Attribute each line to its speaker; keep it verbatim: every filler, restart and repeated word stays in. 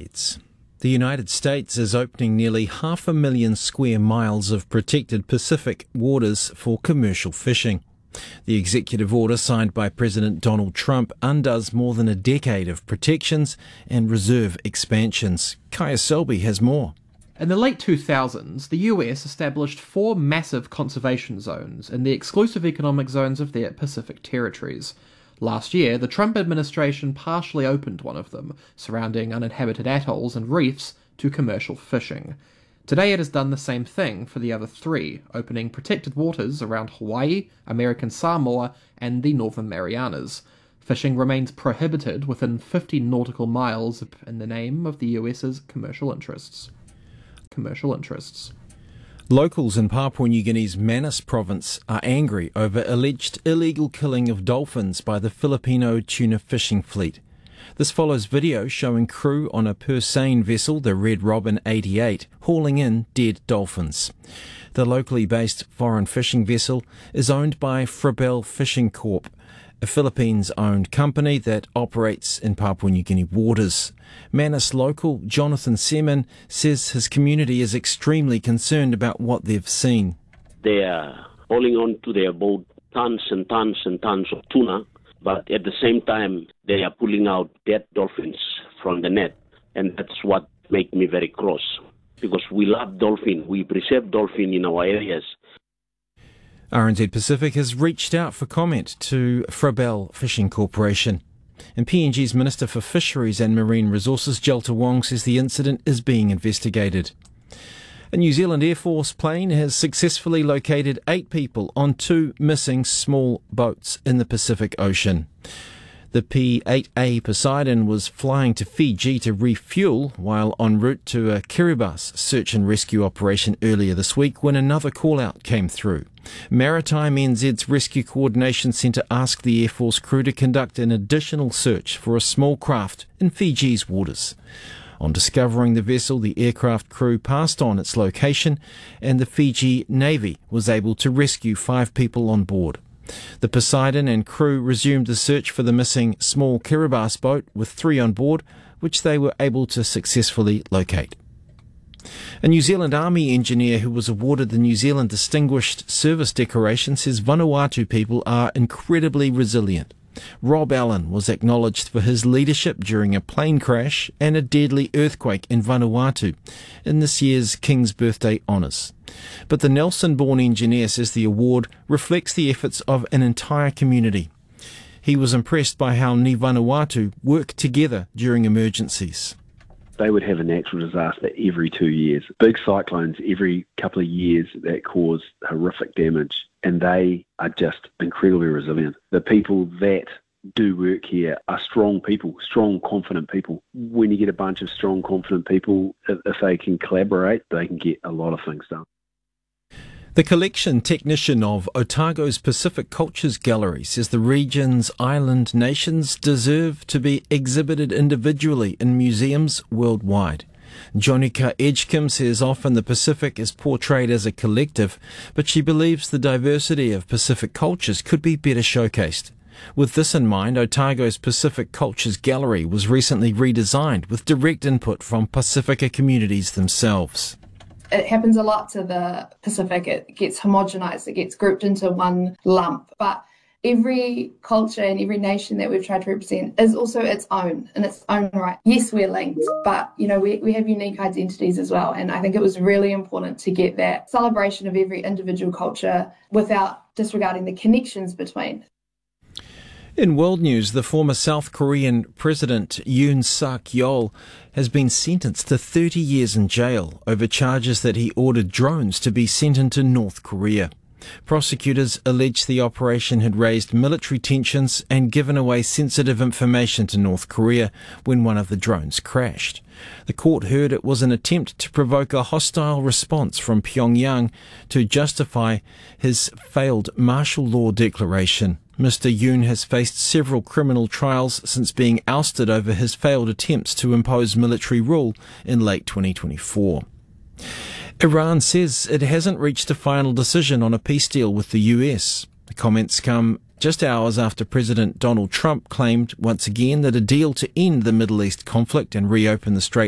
Speaker 1: decades. The United States is opening nearly half a million square miles of protected Pacific waters for commercial fishing. The executive order signed by President Donald Trump undoes more than a decade of protections and reserve expansions. Kaya Selby has more.
Speaker 2: In the late two thousands, the U S established four massive conservation zones in the exclusive economic zones of their Pacific territories. Last year, the Trump administration partially opened one of them, surrounding uninhabited atolls and reefs to commercial fishing. Today it has done the same thing for the other three, opening protected waters around Hawaii, American Samoa, and the Northern Marianas. Fishing remains prohibited within fifty nautical miles in the name of the U S's commercial interests. Commercial interests.
Speaker 1: Locals in Papua New Guinea's Manus province are angry over alleged illegal killing of dolphins by the Filipino tuna fishing fleet. This follows video showing crew on a Persane vessel, the Red Robin eighty-eight, hauling in dead dolphins. The locally based foreign fishing vessel is owned by Frabel Fishing Corp, a Philippines-owned company that operates in Papua New Guinea waters. Manus local Jonathan Seaman says his community is extremely concerned about what they've seen.
Speaker 3: They are hauling on to their boat tons and tons and tons of tuna, but at the same time they are pulling out dead dolphins from the net, and that's what makes me very cross, because we love dolphin, we preserve dolphin in our areas.
Speaker 1: R N Z Pacific has reached out for comment to Frabel Fishing Corporation. And P N G's Minister for Fisheries and Marine Resources, Jelta Wong, says the incident is being investigated. A New Zealand Air Force plane has successfully located eight people on two missing small boats in the Pacific Ocean. The P eight A Poseidon was flying to Fiji to refuel while en route to a Kiribati search and rescue operation earlier this week when another call-out came through. Maritime N Z's Rescue Coordination Centre asked the Air Force crew to conduct an additional search for a small craft in Fiji's waters. On discovering the vessel, the aircraft crew passed on its location and the Fiji Navy was able to rescue five people on board. The Poseidon and crew resumed the search for the missing small Kiribati boat with three on board, which they were able to successfully locate. A New Zealand Army engineer who was awarded the New Zealand Distinguished Service Decoration says Vanuatu people are incredibly resilient. Rob Allen was acknowledged for his leadership during a plane crash and a deadly earthquake in Vanuatu in this year's King's Birthday honours. But the Nelson-born engineer says the award reflects the efforts of an entire community. He was impressed by how Ni Vanuatu work together during emergencies.
Speaker 4: They would have a natural disaster every two years. Big cyclones every couple of years that cause horrific damage, and they are just incredibly resilient. The people that do work here are strong people, strong, confident people. When you get a bunch of strong, confident people, if, if they can collaborate, they can get a lot of things done.
Speaker 1: The collection technician of Otago's Pacific Cultures Gallery says the region's island nations deserve to be exhibited individually in museums worldwide. Jonica Edgecombe says often the Pacific is portrayed as a collective, but she believes the diversity of Pacific cultures could be better showcased. With this in mind, Otago's Pacific Cultures Gallery was recently redesigned with direct input from Pacifica communities themselves.
Speaker 5: It happens a lot to the Pacific. It gets homogenized, it gets grouped into one lump. But every culture and every nation that we've tried to represent is also its own, in its own right. Yes, we're linked, but you know, we, we have unique identities as well. And I think it was really important to get that celebration of every individual culture without disregarding the connections between.
Speaker 1: In world news, the former South Korean President Yoon Suk-yeol has been sentenced to thirty years in jail over charges that he ordered drones to be sent into North Korea. Prosecutors allege the operation had raised military tensions and given away sensitive information to North Korea when one of the drones crashed. The court heard it was an attempt to provoke a hostile response from Pyongyang to justify his failed martial law declaration. Mister Yoon has faced several criminal trials since being ousted over his failed attempts to impose military rule in late twenty twenty-four. Iran says it hasn't reached a final decision on a peace deal with the U S. The comments come just hours after President Donald Trump claimed once again that a deal to end the Middle East conflict and reopen the Strait